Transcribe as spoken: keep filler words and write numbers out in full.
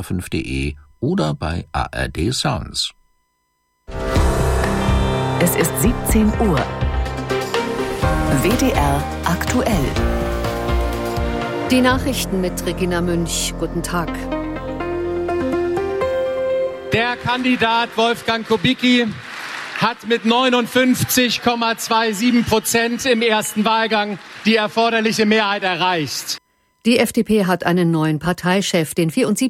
r fünf punkt de oder bei A R D Sounds. Es ist siebzehn Uhr. W D R aktuell. Die Nachrichten mit Regina Münch. Guten Tag. Der Kandidat Wolfgang Kubicki hat mit neunundfünfzig Komma siebenundzwanzig Prozent im ersten Wahlgang die erforderliche Mehrheit erreicht. Die F D P hat einen neuen Parteichef. Den